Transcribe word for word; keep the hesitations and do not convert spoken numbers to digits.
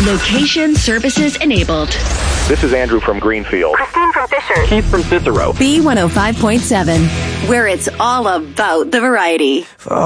Location services enabled. This is Andrew from Greenfield. Christine from Fisher. Keith from Cicero. B one oh five point seven, where it's all about the variety.